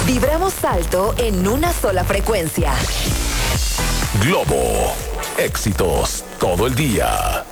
Vibramos alto en una sola frecuencia. Globo. Éxitos todo el día.